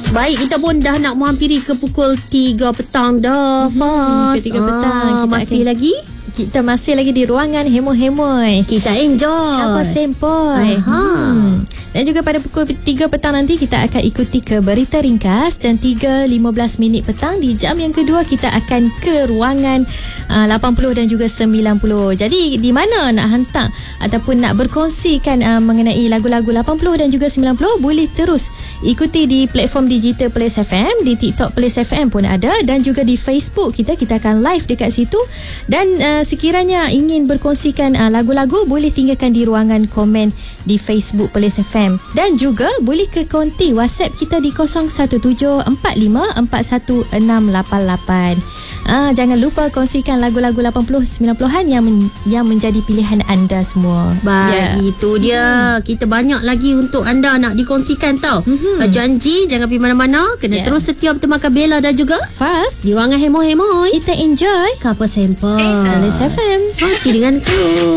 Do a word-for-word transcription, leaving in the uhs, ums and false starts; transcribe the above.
Baik, kita pun dah nak menghampiri ke pukul tiga petang dah, Fas. Ke tiga petang. Ah, masih akan, lagi? Kita masih lagi di ruangan Hemoy-Hemoy. Kita enjoy. Apa sempoi. Hmm. Dan juga pada pukul tiga petang nanti kita akan ikuti ke berita ringkas, dan tiga lima belas minit petang di jam yang kedua kita akan ke ruangan uh, lapan puluh dan juga sembilan puluh. Jadi di mana nak hantar ataupun nak berkongsikan uh, mengenai lagu-lagu lapan puluh dan juga sembilan puluh, boleh terus ikuti di platform digital Plays F M, di TikTok Plays F M pun ada, dan juga di Facebook kita kita akan live dekat situ. Dan uh, sekiranya ingin berkongsikan uh, lagu-lagu, boleh tinggalkan di ruangan komen di Facebook Plays F M, dan juga boleh ke konti WhatsApp kita di kosong satu tujuh empat lima empat satu enam lapan lapan. Ah, jangan lupa kongsikan lagu-lagu lapan puluh sembilan puluhan yang men- yang menjadi pilihan anda semua. Baik, Ya. itu dia. Hmm. Kita banyak lagi untuk anda nak dikongsikan tau. Mhm. Uh, janji jangan pergi mana-mana, kena Ya. terus setia bersama Bella dan juga Fast, di ruangan Hemoy-Hemoy. kita enjoy Kapa Sempoi. Plays F M. Masih dengan kru.